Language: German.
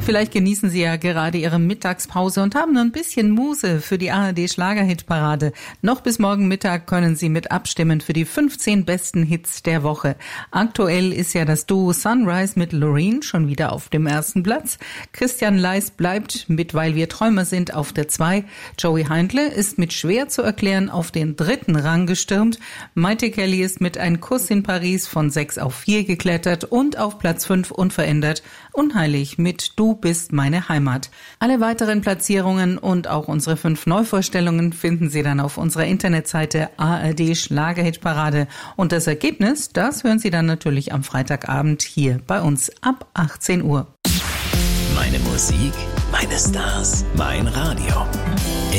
Vielleicht genießen Sie ja gerade Ihre Mittagspause und haben ein bisschen Muße für die ARD-Schlagerhitparade. Noch bis morgen Mittag können Sie mit abstimmen für die 15 besten Hits der Woche. Aktuell ist ja das Duo Sunrise mit Loreen schon wieder auf dem ersten Platz. Christian Leis bleibt mit Weil wir Träumer sind auf der 2. Joey Heindle ist mit Schwer zu erklären auf den 3. Rang gestürmt. Maite Kelly ist mit Ein Kuss in Paris von 6 auf 4 geklettert und auf Platz 5 unverändert Unheilig mit Du bist meine Heimat. Alle weiteren Platzierungen und auch unsere 5 Neuvorstellungen finden Sie dann auf unserer Internetseite ARD Schlagerhitparade. Und das Ergebnis, das hören Sie dann natürlich am Freitagabend hier bei uns ab 18 Uhr. Meine Musik, meine Stars, mein Radio.